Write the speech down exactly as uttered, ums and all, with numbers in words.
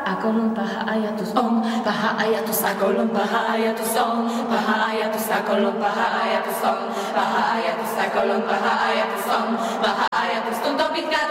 Ako on paha ajatus on, paha ajatus, ako on paha ajatus on, paha ajatus, ako on paha ajatus on, paha ajatus, ako on paha ajatus on, paha ajatus tuntuu pitkään.